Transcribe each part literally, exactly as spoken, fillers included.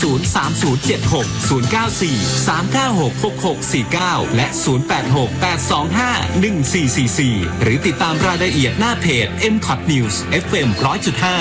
ศูนย์ สาม ศูนย์ เจ็ด หก ศูนย์ เก้า สี่ สาม เก้า หก หก หก สี่ เก้าและศูนย์ แปด หก แปด สอง ห้า หนึ่ง สี่ สี่ สี่หรือติดตามรายละเอียดหน้าเพจ เอ็ม คอท News เอฟ เอ็ม หนึ่งร้อยจุดห้า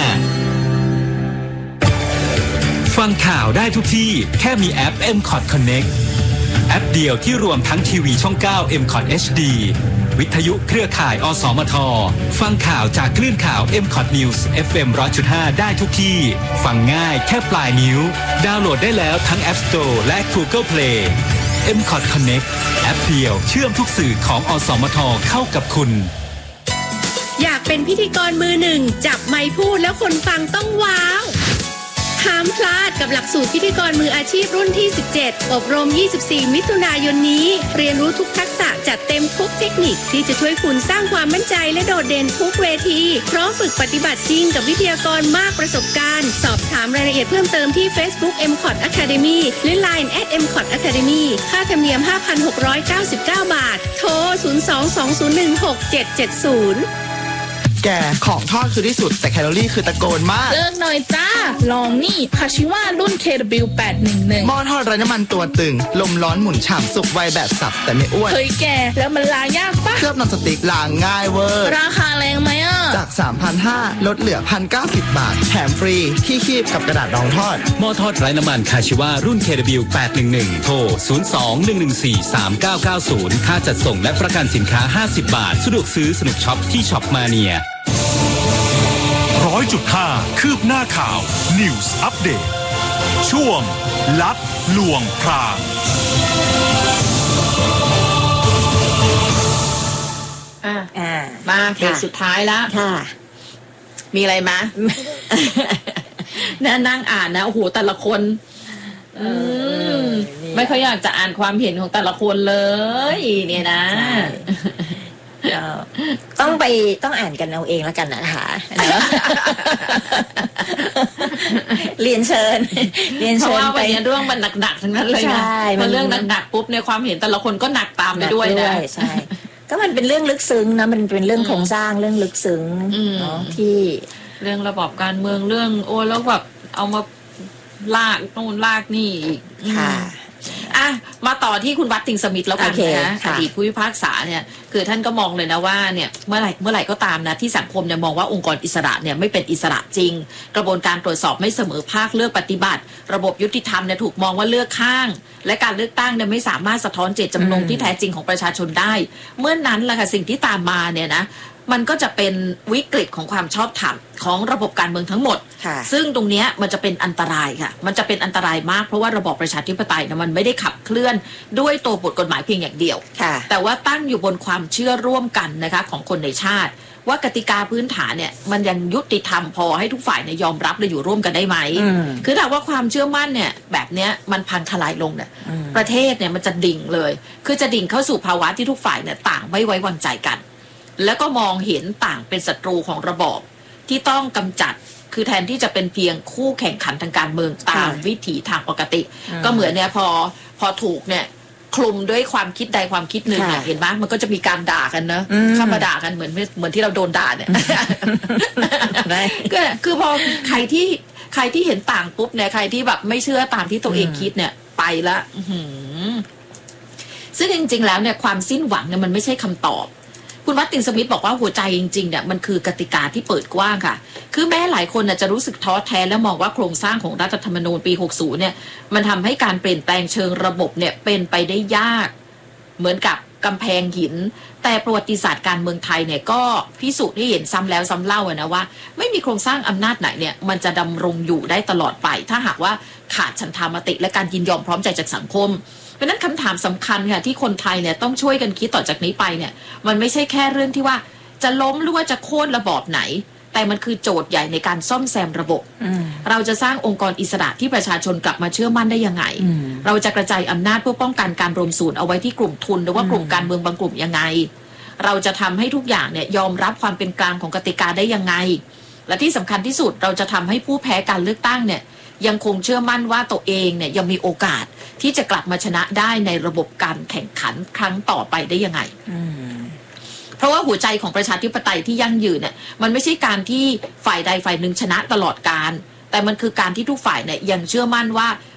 ฟังข่าวได้ทุกที่แค่มีแอป เอ็ม คอท Connect แอปเดียวที่รวมทั้งทีวีช่อง เก้า เอ็ม คอท เอช ดี วิทยุเครือข่ายอสมทฟังข่าวจากคลื่นข่าว เอ็ม คอท News เอฟ เอ็ม หนึ่งร้อยจุดห้า ได้ทุกที่ฟังง่ายแค่ปลายนิ้วดาวน์โหลดได้แล้วทั้ง App Store และ Google Play เอ็ม คอท Connect แอปเดียวเชื่อมทุกสื่อของอสมทเข้ากับคุณอยากเป็นพิธีกรมือหนึ่งจับไมค์พูดแล้วคนฟังต้องว้าวห้ามพลาดกับหลักสูตรพิธีกรมืออาชีพรุ่นที่สิบเจ็ดอบรมยี่สิบสี่มิถุนายนนี้เรียนรู้ทุกทักษะจัดเต็มทุกเทคนิคที่จะช่วยคุณสร้างความมั่นใจและโดดเด่นทุกเวทีพร้อมฝึกปฏิบัติจริงกับวิทยากรมากประสบการณ์สอบถามรายละเอียดเพิ่มเติมที่ Facebook เอ็ม คอท Academy หรือ ไลน์ แอท เอ็ม คอท Academy ค่าธรรมเนียม ห้าพันหกร้อยเก้าสิบเก้า บาทโทรศูนย์ สอง สอง ศูนย์ หนึ่ง หก เจ็ด เจ็ด ศูนย์แกของทอดคือที่สุดแต่แคลอรี่คือตะโกนมากเลิกหน่อยจ้าลองนี่คาชิวะรุ่น เค ดับเบิลยู แปด หนึ่ง หนึ่งหม้อทอดไร้น้ำมันตัวตึงลมร้อนหมุนฉ่ำสุกไวแบบสับแต่ไม่อ้วนเฮ้ยแกแล้วมันล้างยากปะเคลือบนอนสติ๊กล้างง่ายเวอร์ราคาแรงไหมอ่ะจาก สามพันห้าร้อย ลดเหลือ หนึ่งพันเก้าสิบ บาทแถมฟรีที่คีบกับกระดาษรองทอดหม้อทอดไร้น้ำมันคาชิวะรุ่น เค ดับเบิลยู แปด หนึ่ง หนึ่ง โทร ศูนย์ สอง หนึ่ง หนึ่ง สี่ สาม เก้า เก้า ศูนย์ ค่าจัดส่งและประกันสินค้าห้าสิบบาทสะดวกซื้อสนุกช็อปที่ช็อปมาเนียร้อยจุดห้าคืบหน้าข่าว News Update ช่วงลัดลวงพรางอ่าอ่ามาเพลงสุดท้ายแล้วค่ะมีอะไรมานั่งนั่งอ่านนะโอ้โหแต่ละคนอืมไม่ค่อยอยากจะอ่านความเห็นของแต่ละคนเลยเนี่ยนะต้องไปต้องอ่านกันเอาเองแล้วกันนะคะเรียนเชิญเรียนเชิญไปเรื่องมันหนักๆทั้งนั้นเลยนะมันเรื่องหนักๆปุ๊บในความเห็นแต่ละคนก็หนักตามไปด้วยนะใช่ก็มันเป็นเรื่องลึกซึ้งนะมันเป็นเรื่องโครงสร้างเรื่องลึกซึ้งเนาะที่เรื่องระบอบการเมืองเรื่องโอ้แล้วแบบเอามาลากโน่นลากนี่อีกค่ะอ่ะมาต่อที่คุณวัดติงสมิธแล้วกันนะอดีตผู้พิพากษาเนี่ยคือท่านก็มองเลยนะว่าเนี่ยเมื่อไหร่เมื่อไหร่ก็ตามนะที่สังคมเนี่ยมองว่าองค์กรอิสระเนี่ยไม่เป็นอิสระจริงกระบวนการตรวจสอบไม่เสมอภาคเลือกปฏิบัติระบบยุติธรรมเนี่ยถูกมองว่าเลือกข้างและการเลือกตั้งเนี่ยไม่สามารถสะท้อนเจตจำนงที่แท้จริงของประชาชนได้เมื่อนั้นแหละค่ะสิ่งที่ตามมาเนี่ยนะมันก็จะเป็นวิกฤตของความชอบธรรมของระบบการเมืองทั้งหมดซึ่งตรงนี้มันจะเป็นอันตรายค่ะมันจะเป็นอันตรายมากเพราะว่าระบอบประชาธิปไตยนะมันไม่ได้ขับเคลื่อนด้วยตัวบทกฎหมายเพียงอย่างเดียวแต่ว่าตั้งอยู่บนความเชื่อร่วมกันนะคะของคนในชาติว่ากติกาพื้นฐานเนี่ยมันยังยุติธรรมพอให้ทุกฝ่ายเนี่ยยอมรับและอยู่ร่วมกันได้ไหมคือถ้าว่าความเชื่อมั่นเนี่ยแบบเนี้ยมันพังทลายลงเนี่ยประเทศเนี่ยมันจะดิ่งเลยคือจะดิ่งเข้าสู่ภาวะที่ทุกฝ่ายเนี่ยต่างไม่ไว้วางใจกันแล้วก็มองเห็นต่างเป็นศัตรูของระบอบที่ต้องกำจัดคือแทนที่จะเป็นเพียงคู่แข่งขันทางการเมืองตามวิถีทางปกติก็เหมือนเนี่ยพอพอถูกเนี่ยคลุมด้วยความคิดใดความคิดหนึ่งเห็นไหมมันก็จะมีการด่ากันเนอะเข้ามาด่ากันเหมือนเหมือนที่เราโดนด่าเนี่ยก็คือพอใครที่ใครที่เห็นต่างปุ๊บเนี่ยใครที่แบบไม่เชื่อตามที่ตัวเองคิดเนี่ยไปละซึ่งจริงๆแล้วเนี่ยความสิ้นหวังเนี่ยมันไม่ใช่คำตอบคุณวัตตินสมิธบอกว่าหัวใจจริงๆเนี่ยมันคือกติกาที่เปิดกว้างค่ะคือแม้หลายคนจะรู้สึกท้อแท้และมองว่าโครงสร้างของรัฐธรรมนูญปีหกสิบเนี่ยมันทำให้การเปลี่ยนแปลงเชิงระบบเนี่ยเป็นไปได้ยากเหมือนกับกำแพงหินแต่ประวัติศาสตร์การเมืองไทยเนี่ยก็พิสูจน์ให้เห็นซ้ำแล้วซ้ำเล่านะว่าไม่มีโครงสร้างอำนาจไหนเนี่ยมันจะดำรงอยู่ได้ตลอดไปถ้าหากว่าขาดฉันทามติและการยินยอมพร้อมใจจากสังคมเพราะนั้นคำถามสำคัญค่ะที่คนไทยเนี่ยต้องช่วยกันคิดต่อจากนี้ไปเนี่ยมันไม่ใช่แค่เรื่องที่ว่าจะล้มหรือว่าจะโค่นระบอบไหนแต่มันคือโจทย์ใหญ่ในการซ่อมแซมระบบเราจะสร้างองค์กรอิสระที่ประชาชนกลับมาเชื่อมั่นได้ยังไงเราจะกระจายอำนาจเพื่อป้องกันการรวมศูนย์เอาไว้ที่กลุ่มทุนหรือว่ากลุ่มการเมืองบางกลุ่มยังไงเราจะทำให้ทุกอย่างเนี่ยยอมรับความเป็นกลางของกติกาได้ยังไงและที่สำคัญที่สุดเราจะทำให้ผู้แพ้การเลือกตั้งเนี่ยยังคงเชื่อมั่นว่าตัวเองเนี่ยยังมีโอกาสที่จะกลับมาชนะได้ในระบบการแข่งขันครั้งต่อไปได้ยังไงเพราะว่าหัวใจของประชาธิปไตยที่ยั่งยืนเนี่ยมันไม่ใช่การที่ฝ่ายใดฝ่ายหนึ่งชนะตลอดกาลแต่มันคือการที่ทุกฝ่ายเนี่ยยังเชื่อมั่นว่า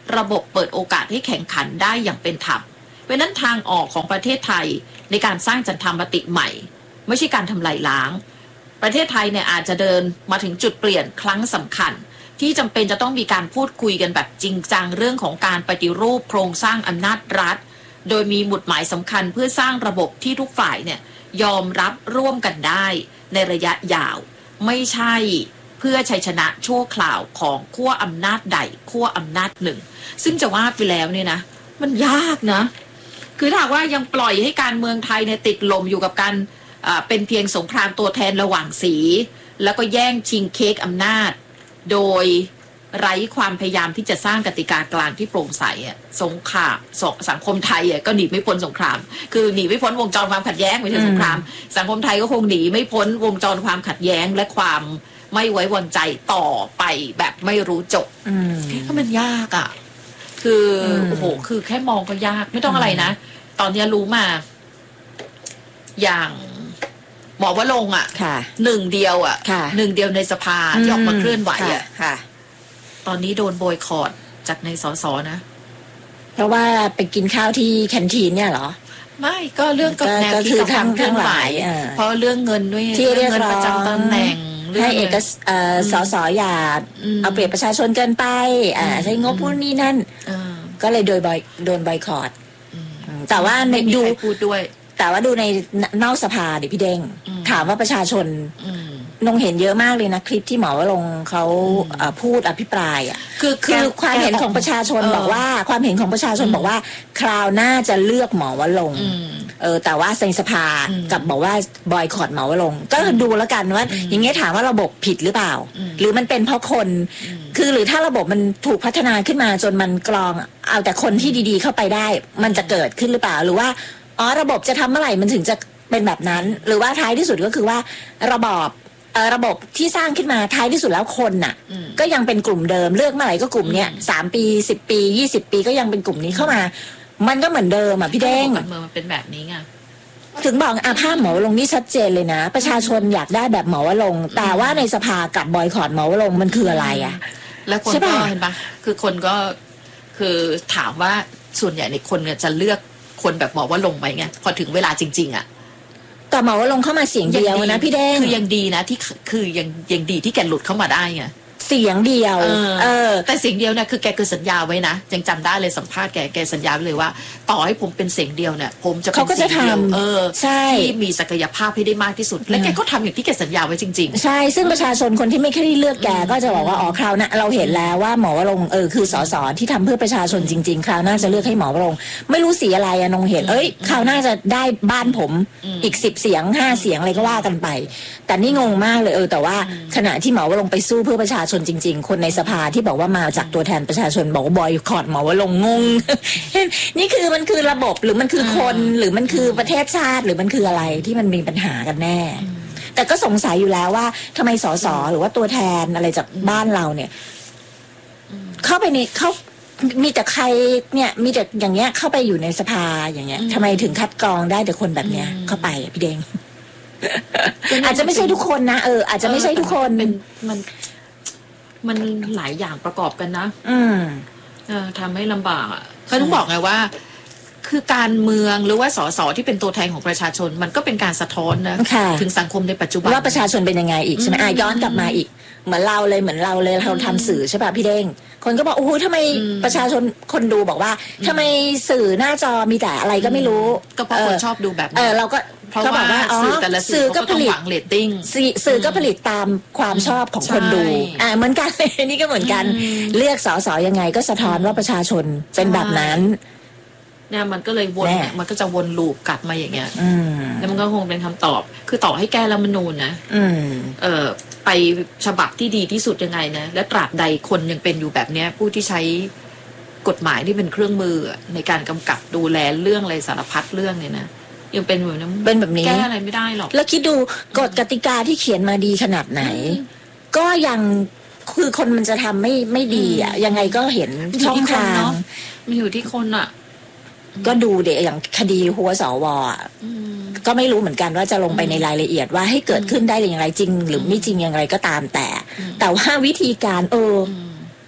ระบบเปิดโอกาสให้แข่งขันได้อย่างเป็นธรรมเพราะนั้นทางออกของประเทศไทยในการสร้างจันทามติใหม่ไม่ใช่การทำลายล้างประเทศไทยเนี่ยอาจจะเดินมาถึงจุดเปลี่ยนครั้งสำคัญที่จำเป็นจะต้องมีการพูดคุยกันแบบจริงจังเรื่องของการปฏิรูปโครงสร้างอำนาจรัฐโดยมีหมุดหมายสำคัญเพื่อสร้างระบบที่ทุกฝ่ายเนี่ยยอมรับร่วมกันได้ในระยะยาวไม่ใช่เพื่อชัยชนะชั่วคราวของขั้วอำนาจใดขั้วอำนาจหนึ่งซึ่งจะว่าไปแล้วเนี่ยนะมันยากนะคือถ้าว่ายังปล่อยให้การเมืองไทยเนี่ยติดลมอยู่กับการเป็นเพียงสงครามตัวแทนระหว่างสีแล้วก็แย่งชิงเค้กอำนาจโดยไร้ความพยายามที่จะสร้างกติกากลางที่โปร่งใสอ่ะสงครามสังคมไทยอ่ะก็หนีไม่พ้นสงครามคือหนีไม่พ้นวงจรความขัดแย้งไม่ใช่สงครามสังคมไทยก็คงหนีไม่พ้นวงจรความขัดแย้งและความไม่ไว้วางใจต่อไปแบบไม่รู้จบถ้ามันยากอ่ะคือโอ้โหคือแค่มองก็ยากไม่ต้องอะไรนะตอนนี้รู้มาอย่างหมอวะลงอ่ะหนึ่งเดียวอ่ะหนึ่งเดียวในสภาที่ออกมาเคลื่อนไหวอ่ะตอนนี้โดนโบยคอตจากในสสนะเพราะว่าไปกินข้าวที่แคนทีนเนี่ยเหรอไม่ก็เรื่องกับแนวคิดกับเคลื่อนไหวเพราะเรื่องเงินด้วยที่เรียกเงินประจำตำแหน่งให้เอกสสอย่าเอาเปรียบประชาชนเกินไปใช้งบพวกนี้นั่นก็เลยโดยโดนบอยคอตแต่ว่าในดูพูดด้วยแต่ว่าดูในนอกสภาดิพี่เด้งถามว่าประชาชนนงเห็นเยอะมากเลยนะคลิปที่หมอวรงค์เขาพูดอภิปรายอ่ะคือคือความเห็นของประชาชนบอกว่าความเห็นของประชาชนบอกว่าคราวหน้าจะเลือกหมอวรงค์เออแต่ว่าในสภากับบอกว่าบอยคอตหมอวรงค์ก็ดูแล้วกันว่าอย่างเงี้ยถามว่าระบบผิดหรือเปล่าหรือมันเป็นเพราะคนคือหรือถ้าระบบมันถูกพัฒนาขึ้นมาจนมันกรองเอาแต่คนที่ดีๆเข้าไปได้มันจะเกิดขึ้นหรือเปล่าหรือว่าอ๋อระบบจะทำเมื่อไหร่มันถึงจะเป็นแบบนั้นหรือว่าท้ายที่สุดก็คือว่าระบอบเอ่อระบบที่สร้างขึ้นมาท้ายที่สุดแล้วคนน่ะก็ยังเป็นกลุ่มเดิมเลือกเมื่อไหร่ก็กลุ่มเนี้ยสามปีสิบปียี่สิบปีก็ยังเป็นกลุ่มนี้เข้ามามันก็เหมือนเดิมอ่ะพี่เด้งเมืองมันเป็นแบบนี้ไงถึงบอกอาภาพหมอวรงค์นี่ชัดเจนเลยนะประชาชนอยากได้แบบหมอวรงค์แต่ว่าในสภากับบอยคอตหมอวรงค์มันคืออะไรอ่ะแล้วคนก็เห็นปะคือคนก็คือถามว่าส่วนใหญ่ในคนเนี่ยจะเลือกคนแบบหมอวรงค์ไหมไงพอถึงเวลาจริงๆอ่ะแต่หมอวรงค์เข้ามาเสียงเดียวนะพี่เด้งคือยังดีนะที่คือยังยังดีที่แกหลุดเข้ามาได้ไงเสียงเดียวเออแต่เสียงเดียวเนี่ยคือแกคือสัญญาไว้นะยังจำได้เลยสัมภาษณ์แกแกสัญญาเลยว่าต่อให้ผมเป็นเสียงเดียวเนี่ยผมจะเป็นเสียงเดียวเออที่มีศักยภาพให้ได้มากที่สุดและแกก็ทำอย่างที่แกสัญญาไว้จริงๆใช่ซึ่งประชาชนคนที่ไม่เคยเลือกแกก็จะบอกว่าอ๋อคราวหน้าเราเห็นแล้วว่าหมอวรงค์เออคือสสที่ทำเพื่อประชาชนจริงๆคราวหน้าจะเลือกให้หมอวรงค์ไม่รู้สีอะไรอะนงเห็นเอ้ยคราวหน้าจะได้บ้านผมอีกสิบเสียงห้าเสียงอะไรก็ว่ากันไปแต่นี่งงมากเลยเออแต่ว่าขณะที่หมอวรงค์ไปสู้เพื่อประชาชนจริงๆคนในสภาที่บอกว่ามาจากตัวแทนประชาชนบอกว่าบอยคอตหมอวรงค์งง นี่คือมันคือระบบหรือมันคือคนหรือมันคือประเทศชาติหรือมันคืออะไรที่มันมีปัญหากันแน่แต่ก็สงสัยอยู่แล้วว่าทำไมสสหรือว่าตัวแทนอะไรจากบ้านเราเนี่ยเข้าไปในเขามีแต่ใครเนี่ยมีแต่อย่างเงี้ยเข้าไปอยู่ในสภาอย่างเงี้ยทำไมถึงคัดกรองได้แต่คนแบบเนี้ยเข้าไปพี่เด้ง อาจจะไม่ใช่ทุกคนนะเอออาจจะไม่ใช่ทุกคนมันมันหลายอย่างประกอบกันนะอืมเออทำให้ลำบากอ่ะเขาต้องบอกไงว่าคือการเมืองหรือว่าสสที่เป็นตัวแทนของประชาชนมันก็เป็นการสะท้อนนะถึงสังคมในปัจจุบันว่าประชาชนเป็นยังไงอีกใช่ไหมอ่ะย้อนกลับมาอีกเหมือนเราเลยเหมือนเราเลยเราทำสื่อใช่ป่ะพี่เด้งคนก็บอกโอ้โหทำไมประชาชนคนดูบอกว่าทำไมสื่อหน้าจอมีแต่อะไรก็ไม่รู้ก็เพราะคนชอบดูแบบเออเราก็เพราะว่าสื่อแต่ละสื่อก็ผลิตเรตติ้งสื่อก็ผลิตตามความชอบของคนดูอ่าเหมือนกันเลยนี่ก็เหมือนกันเลือกสสยังไงก็สะท้อนว่าประชาชนเป็นแบบนั้นเนี่ยมันก็เลยวนมันก็จะวนลูปกลับมาอย่างเงี้ยแล้วมันก็คงเป็นคำตอบคือต่อให้แก้รัฐธรรมนูญนะเออไปฉบับที่ดีที่สุดยังไงนะและตราบใดคนยังเป็นอยู่แบบเนี้ยผู้ที่ใช้กฎหมายที่เป็นเครื่องมือในการกำกับดูแลเรื่องอะไรสารพัดเรื่องเนี่ยนะยังเป็นแบบนั้นเป็นแบบนี้แก้อะไรไม่ได้หรอกแล้วคิดดูกฎกติกาที่เขียนมาดีขนาดไหนก็ยังคือคนมันจะทำไม่ไม่ดีอ่ะยังไงก็เห็นช่องทางมันอยู่ที่คนอ่ะก็ดูเดี๋ยวอย่างคดีหัวสวก็ไม่รู้เหมือนกันว่าจะลงไปในรายละเอียดว่าให้เกิดขึ้นได้อย่างไรจริงหรือไม่จริงอย่างไรก็ตามแต่แต่ว่าวิธีการเออ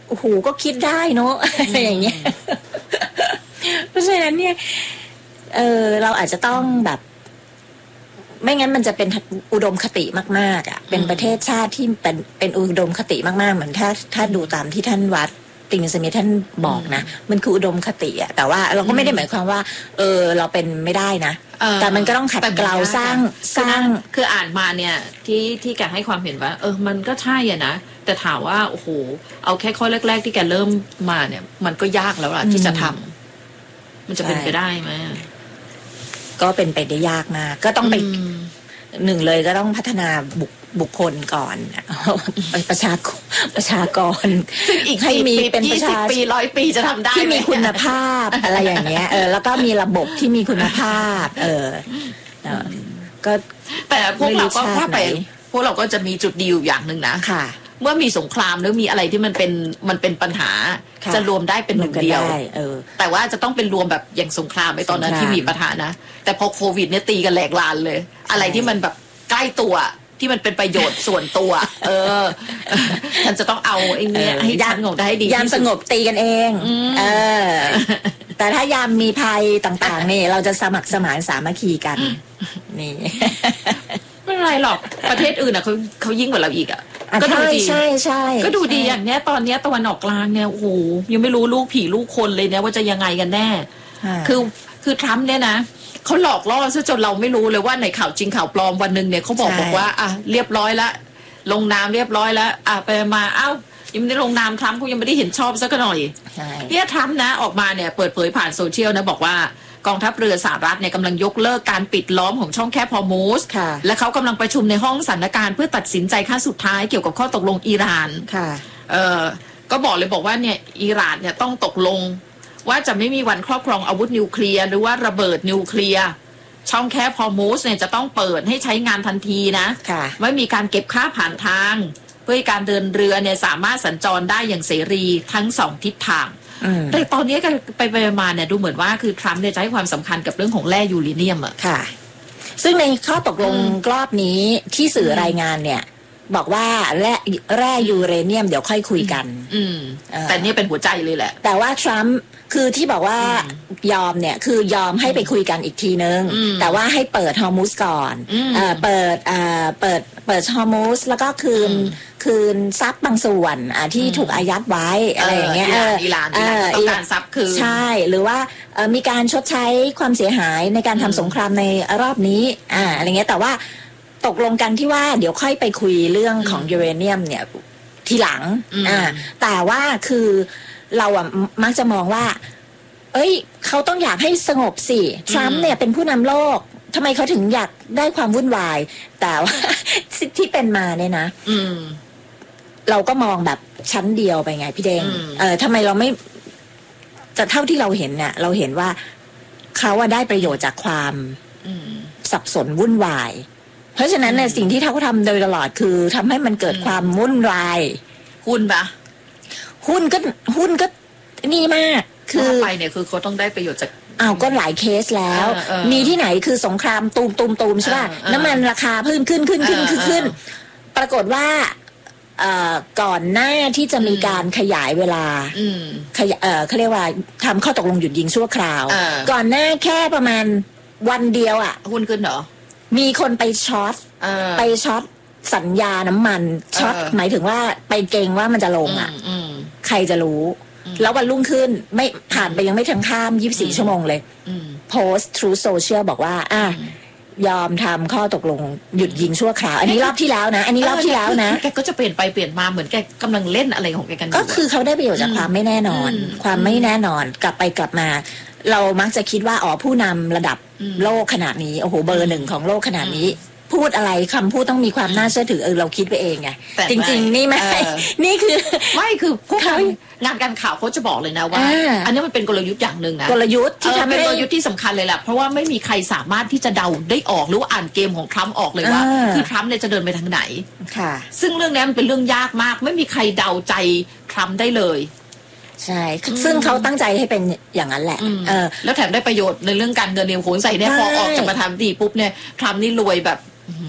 โอ้โหก็คิดได้เนาะ อะไรอย่างเงี้ยเพราะฉะนั้นเนี่ยเออเราอาจจะต้องแบบไม่งั้นมันจะเป็นอุดมคติมากๆอ่ะเป็นประเทศชาติที่เป็นเป็นอุดมคติมากๆเหมือนถ้าถ้าดูตามที่ท่านวัดติงสมิธท่านบอกนะมันคืออุดมคติอ่ะแต่ว่าเราก็ไม่ได้หมายความว่าเออเราเป็นไม่ได้นะแต่มันก็ต้องขัดเกลาสร้างสร้างคืออ่านมาเนี่ยที่ที่แกให้ความเห็นว่าเออมันก็ใช่อ่ะนะแต่ถามว่าโอ้โหเอาแค่ข้อแรกๆที่แกเริ่มมาเนี่ยมันก็ยากแล้วล่ะที่จะทำมันจะเป็นไปได้ไหมก็เป็นไปได้ยากมากก็ต้องไปหนึ่งเลยก็ต้องพัฒนาบุคบุคคลก่อนประชากรประชากรซึ่งอีกให้มีเป็นประชาปีร้อยปีจะทำได้ที่มีคุณภาพอะไรอย่างเงี้ยเออแล้วก็มีระบบที่มีคุณภาพเออก็แต่พวกเราก็ถ้าไปพวกเราก็จะมีจุดดีอยู่อย่างหนึ่งนะค่ะเมื่อมีสงครามหรือมีอะไรที่มันเป็นมันเป็นปัญหาจะรวมได้เป็นหนึ่งเดียวแต่ว่าจะต้องเป็นรวมแบบอย่างสงครามในตอนนั้นที่มีปัญหานะแต่พอโควิดเนี่ยตีกันแหลกลานเลยอะไรที่มันแบบใกล้ตัวที่มันเป็นประโยชน์ส่วนตัวเออฉันจะต้องเอาไอ้เนี่ยให้สงบได้ให้ดียามสงบตีกันเองเออแต่ถ้ายามมีภัยต่างๆนี่เราจะสมัครสมานสามัคคีกันนี่ไม่เป็นไรหรอกประเทศอื่นอ่ะเขาเขายิ่งกว่าเราอีกอ่ะก็ดูดีใช่ใช่ก็ดูดีอย่างเนี้ยตอนเนี้ยตะวันออกกลางเนี่ยโอ้โหยังไม่รู้ลูกผีลูกคนเลยเนี่ยว่าจะยังไงกันแน่คือคือทรัมป์เนี่ยนะเขาหลอกล่อซะจนเราไม่รู้เลยว่าในข่าวจริงข่าวปลอมวันหนึ่งเนี่ยเขาบอกบอกว่าอ่ะเรียบร้อยละลงนามเรียบร้อยแล้วอ่ะไปมาเอ้ายังไม่ได้ลงนามทรัมป์เขายังไม่ได้เห็นชอบสักหน่อยเนี่ยทรัมป์นะออกมาเนี่ยเปิดเผยผ่านโซเชียลนะบอกว่ากองทัพเรือสหรัฐเนี่ยกำลังยกเลิกการปิดล้อมของช่องแคบฮอร์มุซและเขากำลังประชุมในห้องสถานการณ์เพื่อตัดสินใจขั้นสุดท้ายเกี่ยวกับข้อตกลงอิหร่านเออก็บอกเลยบอกว่าเนี่ยอิหร่านเนี่ยต้องตกลงว่าจะไม่มีวันครอบครองอาวุธนิวเคลียร์หรือว่าระเบิดนิวเคลียร์ช่องแคบฮอร์มุซเนี่ยจะต้องเปิดให้ใช้งานทันทีนะไม่มีการเก็บค่าผ่านทางเพื่อให้การเดินเรือเนี่ยสามารถสัญจรได้อย่างเสรีทั้งสองทิศทางแต่ตอนนี้ไปไปมาเนี่ยดูเหมือนว่าคือทรัมป์เนี่ยจะให้ความสำคัญกับเรื่องของแร่ยูเรเนียมอะค่ะซึ่งในข้อตกลงรอบนี้ที่สื่อรายงานเนี่ยบอกว่าแร่แร่ยูเรเนียมเดี๋ยวค่อยคุยกันแต่นี่เป็นหัวใจเลยแหละแต่ว่าทรัมป์คือที่บอกว่ายอมเนี่ยคือยอมให้ไปคุยกันอีกทีนึงแต่ว่าให้เปิดฮอร์มุซก่อนเอ่อเปิดเอ่อเปิดเปิดฮอร์มุซแล้วก็คืนคืนทรัพย์บางส่วนอ่าที่ถูกอายัดไว้อะไรอย่างเงี้ยเอออิหร่านต้องการทรัพย์คืนใช่หรือว่ามีการชดใช้ความเสียหายในการทำสงครามในรอบนี้อ่าอะไรเงี้ยแต่ว่าตกลงกันที่ว่าเดี๋ยวค่อยไปคุยเรื่องของยูเรเนียมเนี่ยทีหลังอ่าแต่ว่าคือเราอะมักจะมองว่าเอ้ยเขาต้องอยากให้สงบสิทรัมป์เนี่ยเป็นผู้นำโลกทำไมเขาถึงอยากได้ความวุ่นวายแต่ว่าที่เป็นมาเนี่ยนะเราก็มองแบบชั้นเดียวไปไงพี่เด้งเออทำไมเราไม่จะเท่าที่เราเห็นเนี่ยเราเห็นว่าเขาว่าได้ประโยชน์จากความสับสนวุ่นวายเพราะฉะนั้นเนี่ยสิ่งที่เขาทำโดยตลอดคือทำให้มันเกิดความวุ่นวายหุ้นปะหุ้นก็หุ้นก็นี่มากคือไปเนี่ยคือเขาต้องได้ประโยชน์จากอ้าวก็หลายเคสแล้วมีที่ไหนคือสงครามตูมตูมตูมใช่ป่ะน้ำมันราคาเพิ่มขึ้นขึ้นขึ้นขึ้นขึ้นปรากฏว่าก่อนหน้าที่จะมีการขยายเวลาขยเออเขาเรียกว่าทำข้อตกลงหยุดยิงชั่วคราวก่อนหน้าแค่ประมาณวันเดียวอ่ะหุ้นขึ้นเหรอมีคนไปช็อตไปช็อตสัญญาน้ำมันช็อตหมายถึงว่าไปเกรงว่ามันจะลงอ่ะใครจะรู้แล้ววันรุ่งขึ้นไม่ผ่านไปยังไม่ถึงข้ามยี่สิบสี่ชั่วโมงเลยโพสต์ True Social บอกว่าอ่ะยอมทำข้อตกลงหยุดยิงชั่วคราวอันนี้รอบที่แล้วนะอันนี้รอบที่แล้วนะแกก็จะเปลี่ยนไปเปลี่ยนมาเหมือนแกกำลังเล่นอะไรของแกกันก็คือเขาได้ประโยชน์จากความไม่แน่นอนความไม่แน่นอนกลับไปกลับมาเรามักจะคิดว่าอ๋อผู้นำระดับโลกขนาดนี้โอ้โหเบอร์หนึ่งของโลกขนาดนี้พูดอะไรคำพูดต้องมีความน่าเชื่อถือเออเราคิดไปเองไงจริงๆนี่ไม่นี่คือไม่คือพวกงานการข่าวเขาจะบอกเลยนะว่าอันนี้มันเป็นกลยุทธ์อย่างหนึ่งนะกลยุทธ์ที่ทำเป็นกลยุทธ์ที่สำคัญเลยแหละเพราะว่าไม่มีใครสามารถที่จะเดาได้ออกหรือว่าอ่านเกมของทรัมป์ออกเลยว่าคือทรัมป์เนี่ยจะเดินไปทางไหนค่ะซึ่งเรื่องนี้มันเป็นเรื่องยากมากไม่มีใครเดาใจทรัมป์ได้เลยใช่ซึ่งเขาตั้งใจให้เป็นอย่างนั้นแหละเออแล้วแถมได้ประโยชน์ในเรื่องการเงินเนี่ยโหใส่เนี่ยพอออกจากประธานาธิบดีปุ๊บเนี่ยทรัมป์นี่รวยแบบ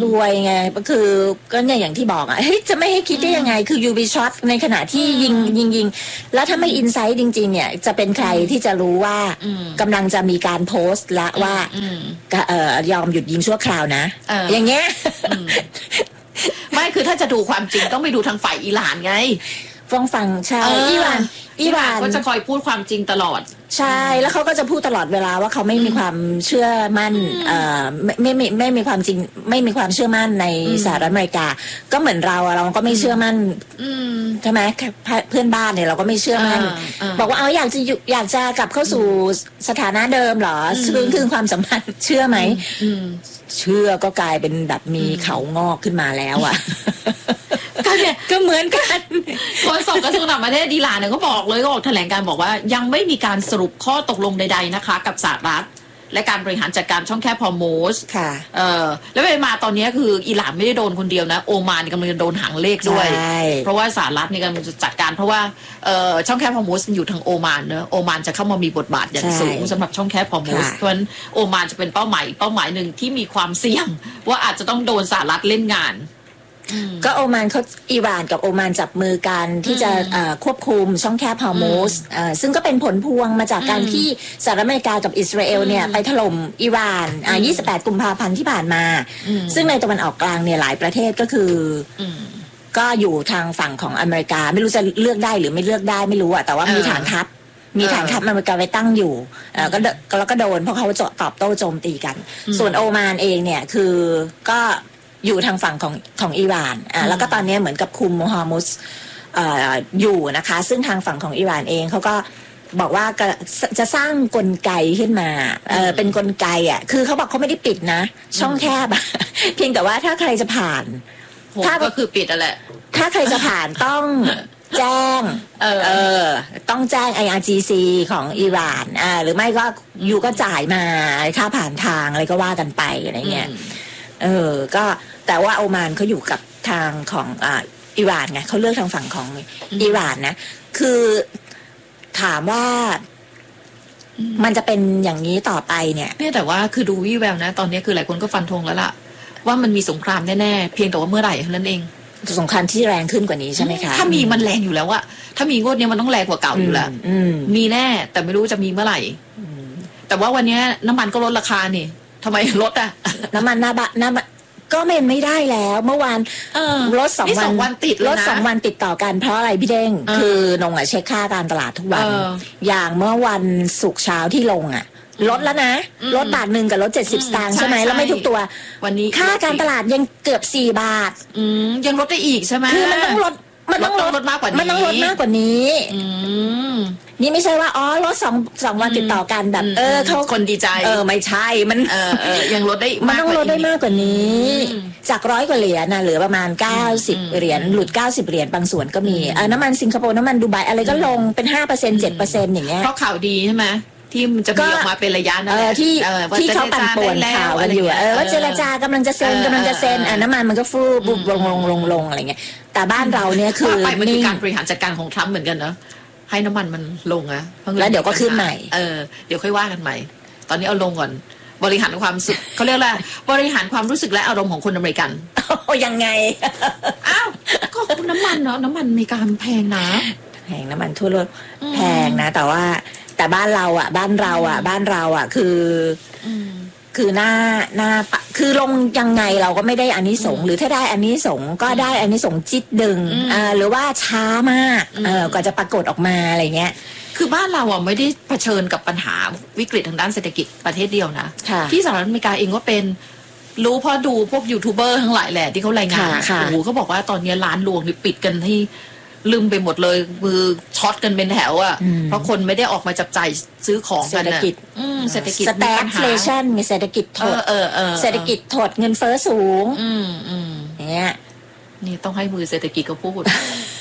รวยไงก็คือก็เนี่ยอย่างที่บอกอ่ะเฮ้ยจะไม่ให้คิดได้ยังไงคือยูบีช็อตในขณะที่ยิงยิงยิงแล้วถ้าไม่อินไซต์จริงๆเนี่ยจะเป็นใครที่จะรู้ว่ากำลังจะมีการโพสต์ละว่าเอ่อยอมหยุดยิงชั่วคราวนะอย่างเงี้ยไม่คือถ้าจะดูความจริงต้องไปดูทางฝ่ายอิหร่านไงฟังฟังใช่อิหร่านอิหร่านก็จะคอยพูดความจริงตลอดใช่แล้วเขาก็จะพูดตลอดเวลาว่าเขาไม่มีความเชื่อมั่นเอ่อไม่ไม่ไม่ไม่มีความจริงไม่มีความเชื่อมั่นในสหรัฐอเมริกาก็เหมือนเราเราก็ไม่เชื่อมั่นใช่ไหมเพื่อนบ้านเนี่ยเราก็ไม่เชื่อมั่นบอกว่าเอาอยากจะอยากจะกลับเข้าสู่สถานะเดิมเหรอคืนคืนความสัมพันธ์เชื่อไหมเชื่อก็กลายเป็นแบบมีเขางอกขึ้นมาแล้วอ่ะก็เนี่ยก็เหมือนกันโฆษกกระทรวงต่างประเทศอิหร่านเนี่ยก็บอกเลยก็ออกแถลงการบอกว่ายังไม่มีการสรุปข้อตกลงใดๆนะคะกับสหรัฐและการบริหารจัดการช่องแคบฮอร์มุสค่ะเออแล้วไปมาตอนนี้คืออิหร่านไม่ได้โดนคนเดียวนะโอมานกำลังจะโดนหางเลขด้วยเพราะว่าสหรัฐนี่กำลังจะจัดการเพราะว่าเออช่องแคบฮอร์มุสอยู่ทางโอมานเนอะโอมานจะเข้ามามีบทบาทอย่างสูงสำหรับช่องแคบฮอร์มุสเพราะฉะนั้นโอมานจะเป็นเป้าหมายเป้าหมายหนึ่งที่มีความเสี่ยงว่าอาจจะต้องโดนสหรัฐเล่นงานก็โอมานเขาอิหร่านกับโอมานจับมือกันที่จะควบคุมช่องแคบฮอร์มุสซึ่งก็เป็นผลพวงมาจากการที่สหรัฐอเมริกากับอิสราเอลเนี่ยไปถล่มอิหร่านยี่สิบแปดกุมภาพันธ์ที่ผ่านมาซึ่งในตะวันออกกลางเนี่ยหลายประเทศก็คือก็อยู่ทางฝั่งของอเมริกาไม่รู้จะเลือกได้หรือไม่เลือกได้ไม่รู้อะแต่ว่ามีฐานทัพมีฐานทัพอเมริกาไว้ตั้งอยู่ก็แล้วก็โดนเพราะเขาจะตอบโต้โจมตีกันส่วนโอมานเองเนี่ยคือก็อยู่ทางฝั่งของของอิหร่านอ่าแล้วก็ตอนนี้เหมือนกับคุมฮอร์มุสเอ่ออยู่นะคะซึ่งทางฝั่งของอิหร่านเองเขาก็บอกว่าจะสร้างกลไกขึ้นมาเออเป็นกลไกอ่ะคือเขาบอกเขาไม่ได้ปิดนะช่องแคบเพียงแต่ว่าถ้าใครจะผ่านถ้าก็คือปิดอะไรถ้าใครจะผ่านต้องแจ้งเออเออต้องแจ้ง ไอ อาร์ จี ซี ของอิหร่านอ่าหรือไม่ก็ยูก็จ่ายมาค่าผ่านทางอะไรก็ว่ากันไปอะไรเงี้ยเออก็แต่ว่าโอมานเขาอยู่กับทางของอ่าอิหร่านไงเขาเลือกทางฝั่งของอิหร่านนะคือถามว่ามันจะเป็นอย่างนี้ต่อไปเนี่ยเนี่ยแต่ว่าคือดูวี่แววนะตอนนี้คือหลายคนก็ฟันธงแล้วล่ะว่ามันมีสงครามแน่ๆเพียงแต่ว่าเมื่อไหร่เท่านั้นเองสงครามที่แรงขึ้นกว่านี้ใช่ไหมคะถ้ามีมันแรงอยู่แล้วอะถ้ามีงวดนี้มันต้องแรงกว่าเก่าอยู่แล้วมีแน่แต่ไม่รู้จะมีเมื่อไหร่แต่ว่าวันนี้น้ำมันก็ลดราคานี่ทำไมลดอะน้ำมันหน้าบะหน้าก็เมนไม่ได้แล้วเมื่อวานลดสองวันวันติดลดสองวันติดต่อกันเพราะอะไรพี่เด้งคือนงอ่ะเช็คค่าการตลาดทุกวันอย่างเมื่อวันศุกร์เช้าที่ลงอ่ะลดแล้วนะลดบาทหนึ่งกับลดเจ็ดสิบสตางค์ใช่ไหมแล้วไม่ทุกตัววันนี้ค่าการตลาดยังเกือบสี่บาทยังลดได้อีกใช่ไหมคือมันต้องลดมันต้องลดมากกว่านี้มันต้องลดมากกว่านี้นี่ไม่ใช่ว่าอ๋อลดสองสองวันติดต่อกันแบบเออเขาคนดีใจเออไม่ใช่มันเออเออยังลดได้มันต้องลดได้มากกว่านี้จากร้อยกว่าเหรียญนะเหลือประมาณเก้าสิบเหรียญหลุดเก้าสิบเหรียญบางส่วนก็มีเออน้ำมันสิงคโปร์น้ำมันดูไบอะไรก็ลงเป็นห้าเปอร์เซ็นต์เจ็ดเปอร์เซ็นต์อย่างเงี้ยเพราะข่าวดีใช่ไหมที่มันจะมีออกมาเป็นระยะนั่นแหละที่ที่เขาปั่นป่วนข่าวกันอยู่เออว่าเจรจากำลังจะเซ็นกำลังจะเซ็นอ่ะน้ำมันมันก็ฟูบุบลงลงลงลงอะไรเงี้ยแต่บ้านเราเนี่ยคือไปมันคือการบริหารจัดการของทรัมป์เหมือนกันเนาะให้น้ำมันมันลงอะแล้วเดี๋ยวก็ขึ้นใหม่เออเดี๋ยวค่อยว่ากันใหม่ตอนนี้เอาลงก่อนบริหารความสึกเขาเรียกอะไรบริหารความรู้สึกและอารมณ์ของคนอเมริกันโอ้ยังไงอ้าวก็น้ำมันเนาะน้ำมันอเมริกาแพงนะแพงน้ำมันทั่วโลกแพงนะแต่ว่าแต่บ้านเราอ่ะบ้านเราอ่ะบ้านเราอ่ะคือคือหน้าหน้าคือลงยังไงเราก็ไม่ได้อานิสงส์หรือถ้าได้อานิสงส์ก็ได้อานิสงส์จิตดึงอ่าหรือว่าช้ามากเออกว่าจะปรากฏออกมาอะไรเงี้ยคือบ้านเราอ่ะไม่ได้เผชิญกับปัญหาวิกฤตทางด้านเศรษฐกิจประเทศเดียวนะที่สหรัฐอเมริกาเองก็เป็นรู้เพราะดูพวกยูทูบเบอร์ทั้งหลายแหละที่เขารายงานโอ้โหเขาบอกว่าตอนนี้ร้านรวงนี่ปิดกันที่ลืมไปหมดเลยมือช็อตกันเป็นแถวอ่ะเพราะคนไม่ได้ออกมาจับจ่ายซื้อของกันนะเศรษฐกิจสแตทเฟลชั่นมีเศรษฐกิจถดเศรษฐกิจถดเงินเฟ้อสูงเนี่ยนี่ต้องให้มือเศรษฐกิจเขาพูด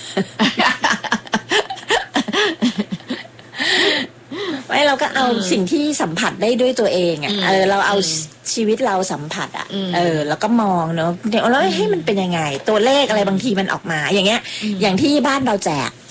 ไม่เราก็เอาสิ่งที่สัมผัสได้ด้วยตัวเองอ่ะเออเราเอาชีวิตเราสัมผัสอ่ะเออแล้วก็มองเนาะเดี๋ยวแล้วให้มันเป็นยังไงตัวเลขอะไรบางทีมันออกมาอย่างเงี้ยอย่างที่บ้านเราแจก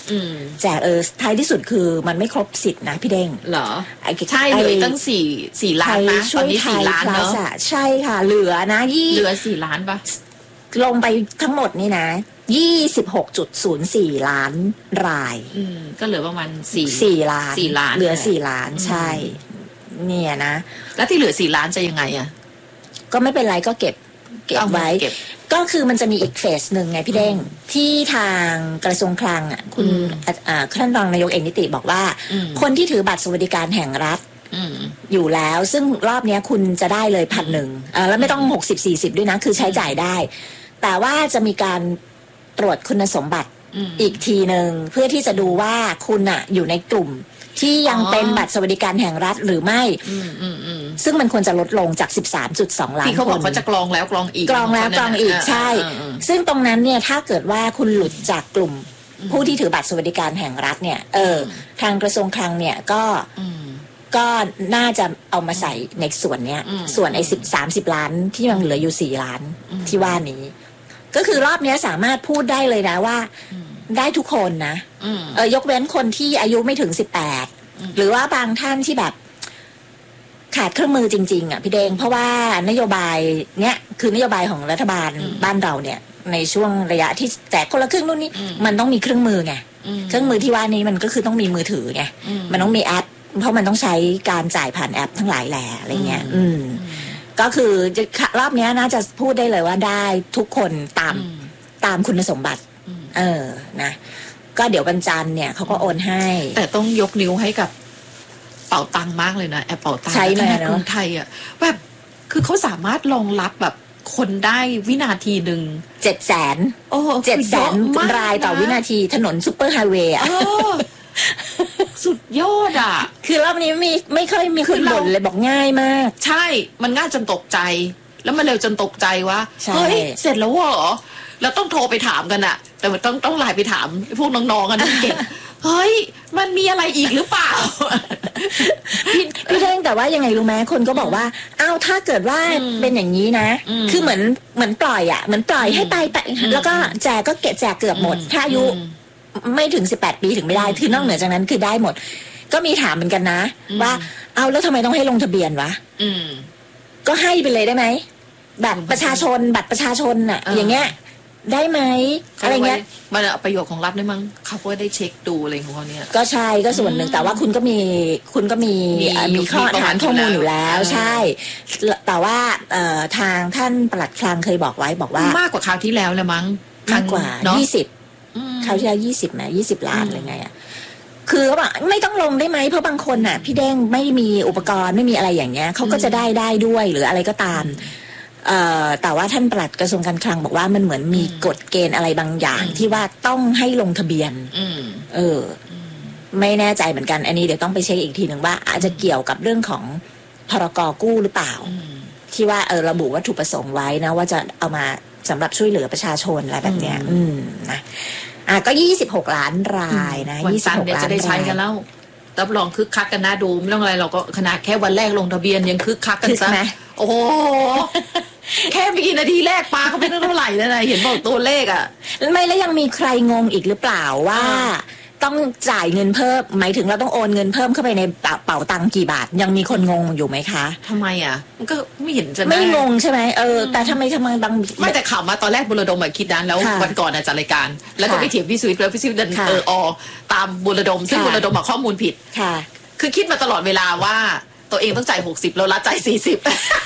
แจกเออท้ายที่สุดคือมันไม่ครบสิทธิ์นะพี่เด้งเหรอใช่เหลือตั้งสี่สี่ล้านนะตอนนี้สี่ล้านเนอะใช่ค่ะเหลือนะยี่เหลือสี่ล้านปะลงไปทั้งหมดนี่นะยี่สิบหกจุดศูนย์สี่ล้านรายก็เหลือประมาณสี่สี่ล้านสี่ล้านเหลือสี่ล้านใช่เนี่ยนะแล้วที่เหลือสี่ล้านจะยังไงอ่ะก็ไม่เป็นไรก็เก็บเก็บไว้ก็คือมันจะมีอีกเฟสหนึ่งไงพี่เด้งที่ทางกระทรวงคลังอ่ะคุณท่านรองนายกเอกนิติบอกว่าคนที่ถือบัตรสวัสดิการแห่งรัฐอยู่แล้วซึ่งรอบนี้คุณจะได้เลยพันหนึ่งแล้วไม่ต้องหกสิบสี่สิบด้วยนะคือใช้จ่ายได้แต่ว่าจะมีการตรวจคุณสมบัติอีกทีหนึ่งเพื่อที่จะดูว่าคุณอ่ะอยู่ในกลุ่มที่ยังเป็นบัตรสวัสดิการแห่งรัฐหรือไม่ซึ่งมันควรจะลดลงจาก สิบสามจุดสอง ล้านคนที่เขาบอกเขาจะกรองแล้วกรองอีกกรองแล้วกรองอีกใช่ซึ่งตรงนั้นเนี่ยถ้าเกิดว่าคุณหลุดจากกลุ่มผู้ที่ถือบัตรสวัสดิการแห่งรัฐเนี่ยเออทางกระทรวงคลังเนี่ยก็ก็น่าจะเอามาใส่ในส่วนเนี้ยส่วนไอ้สิบสามสิบล้านที่ยังเหลืออยู่สี่ล้านที่ว่านี้ก็คือรอบนี้สามารถพูดได้เลยนะว่าได้ทุกคนนะเออยกเว้นคนที่อายุไม่ถึงสิบแปดหรือว่าบางท่านที่แบบขาดเครื่องมือจริงๆอ่ะพี่เดงเพราะว่านโยบายเนี้ยคือนโยบายของรัฐบาลบ้านเราเนี่ยในช่วงระยะที่แจกคนละครึ่งนู่นนี่มันต้องมีเครื่องมือไงเครื่องมือที่ว่านี้มันก็คือต้องมีมือถือไงมันต้องมีแอปเพราะมันต้องใช้การจ่ายผ่านแอปทั้งหลายแหล่อะไรเงี้ยอืมก็คือรอบนี้น่าจะพูดได้เลยว่าได้ทุกคนตามตามคุณสมบัติเออนะก็เดี๋ยววันจันทร์เนี่ยเขาก็โอนให้แต่ต้องยกนิ้วให้กับเป๋าตังมากเลยนะแอปเป๋าตังใช้มากรุงไทยอ่ะแบบคือเขาสามารถรองรับแบบคนได้วินาทีหนึ่งเจ็ดแสนโอ้เจ็ดแสนรายต่อวินาทีถนนซุปเปอร์ไฮเวย์อ่ะสุดยอดอ่ะคือรอบนี้มีไม่ค่อยมีคนบ่นเลยบอกง่ายมากใช่มันง่ายจนตกใจแล้วมันเร็วจนตกใจว่าเฮ้ยเสร็จแล้วเหรอแล้วต้องโทรไปถามกันอะแต่ต้องต้องไลน์ไปถามพวกน้องๆกันเก่งเฮ้ยมันมีอะไรอีกหรือเปล่าพี่พี่เท่งแต่ว่ายังไงรู้ไหมคนก็บอกว่าอ้าวถ้าเกิดว่าเป็นอย่างนี้นะคือเหมือนเหมือนปล่อยอะเหมือนปล่อยให้ไปไปแล้วก็แจกก็เก็บแจกเกือบหมดถ้าอายุไม่ถึงสิบแปดปีถึงไม่ได้คือนอกเหนือจากนั้นคือได้หมดก็มีถามเหมือนกันนะว่าเอาแล้วทำไมต้องให้ลงทะเบียนวะก็ให้ไปเลยได้ไหมบัตรประชาชนบัตรประชาชนอะอย่างเงี้ยได้ไหมอะไรเงี้ยมันประโยชน์ของรัฐได้มั้งเขาก็ได้เช็คดูอะไรของเขาเนี่ยก็ใช่ก็ส่วนหนึ่งแต่ว่าคุณก็มีคุณก็มีมีข้อฐานข้อมูลอยู่แล้วใช่แต่ว่าทางท่านปลัดคลังเคยบอกไว้บอกว่ามากกว่าคราวที่แล้วเลยมั้งมากกว่ายี่สิบคราวที่แล้วยี่สิบไหมยี่สิบล้านอะไรไงอ่ะคือเขาบอกไม่ต้องลงได้ไหมเพราะบางคนอ่ะพี่เด้งไม่มีอุปกรณ์ไม่มีอะไรอย่างเงี้ยเขาก็จะได้ได้ด้วยหรืออะไรก็ตามเอ่อแต่ว่าท่านปลัดกระทรวงการคลังบอกว่ามันเหมือนมีกฎเกณฑ์อะไรบางอย่างที่ว่าต้องให้ลงทะเบียนเออไม่แน่ใจเหมือนกันอันนี้เดี๋ยวต้องไปเช็คอีกทีหนึ่งว่าอาจจะเกี่ยวกับเรื่องของพรก.กู้หรือเปล่าที่ว่าเออระบุวัตถุประสงค์ไว้นะว่าจะเอามาสำหรับช่วยเหลือประชาชนอะไรแบบเนี้ยอืมนะอ่ะก็ยี่สิบหกล้านรายนะยี่สิบหกล้านรายจะได้ใช้กันแล้วรับรองคึกคักกันน่าดูไม่ต้องอะไรเราก็ขนาดแค่วันแรกลงทะเบียนยังคึกคักกันซะโอ้โหแค่ไม่กี่นาทีแรกปลาเขาไม่เท่าไหร่แล้วนะเห็นบอกตัวเลขอ่ะไม่แล้วยังมีใครงงอีกหรือเปล่าว่าต้องจ่ายเงินเพิ่มหมายถึงเราต้องโอนเงินเพิ่มเข้าไปในเป๋าตังค์กี่บาทยังมีคนงงอยู่ไหมคะทำไมอ่ะมันก็ไม่เห็นจะไม่งงใช่ไหมเออแต่ทำไมทำไมบางไม่แต่ข่าวมาตอนแรกบุรดมคิดนั้นแล้ววันก่อนจัดรายการแล้วก็ไปเถียงพี่สุวิทย์แล้วพี่สุวิทย์ดันเอออตามบุรดมซึ่งบุรดมบอกข้อมูลผิดค่ะคือคิดมาตลอดเวลาว่าตัวเองต้องจ่ายหกสิบแล้วรัฐจ่ายสี่สิบ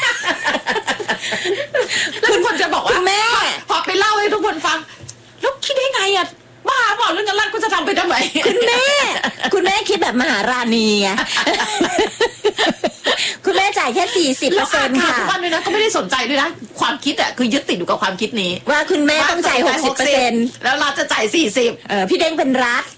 แล้วทุกคนจะบอกว่าแม่พอไปเล่าให้ทุกคนฟังแล้วคิดได้ไงอ่ะบ้าเปล่าเรื่องเงินรัฐก็จะทำไปทำไมคุณแม่คุณแม่คิดแบบมหาราณีไงคุณแม่จ่ายแค่สี่สิบเปอร์เซ็นต์ค่ะทุกวันเลยนะก็ไม่ได้สนใจด้วยนะความคิดอ่ะคือยึดติดอยู่กับความคิดนี้ว่าคุณแม่ต้องจ่ายหกสิบเปอร์เซ็นต์แล้วรัฐจะจ่ายสี่สิบเออพี่เด้งเป็นรัฐ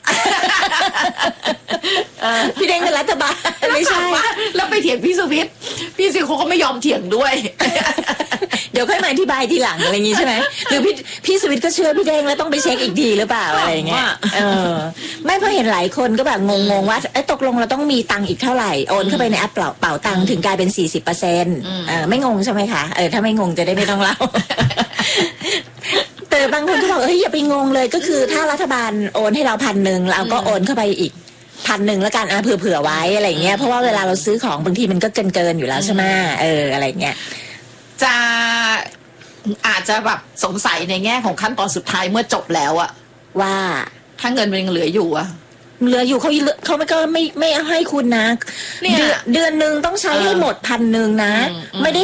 พี่เด้งเป็นรัฐบาลไม่ใช่แล้วไปเถียงพี่สุวิทย์พี่สุวิทย์เขาก็ไม่ยอมเถียงด้วยเดี๋ยวค่อยมาอธิบายทีหลังอะไรอย่างงี้ใช่ไหมหรือพี่พี่สุวิทย์ก็เชื่อพี่เด้งแล้วต้องไปเช็คอีกทีหรือเปล่าอะไรอย่างเงี้ยเออไม่เพราะเห็นหลายคนก็แบบงงๆว่าเอ้ตกลงเราต้องมีตังค์อีกเท่าไหร่โอนเข้าไปในแอปเป๋าตังค์ถึงกลายเป็นสี่สิบเปอร์เซ็นต์เออไม่งงใช่ไหมคะเออถ้าไม่งงจะได้ไม่ต้องเล่าแต่แต่บางคนก็บอกเฮ้ยอย่าไปงงเลยก็คือถ้ารัฐบาลโอนให้เราพันหนึ่งเราก็โอนเข้าไปอีกพันหนึ่งแล้วกันอ่ะเผื่อๆไว้อะไรเงี้ยเพราะว่าเวลาเราซื้อของบางทีมันก็เกินเกินๆอยู่แล้วใช่ไหมเอออะไรเงี้ยจะอาจจะแบบสงสัยในแง่ของขั้นตอนสุดท้ายเมื่อจบแล้วอะว่าถ้าเงินมันยังเหลืออยู่อะเหลืออยู่เขาเขาไม่ก็ไม่ไม่ให้คุณนะเดือนเดือนหนึ่งต้องใช้ให้หมดพันหนึ่งนะไม่ได้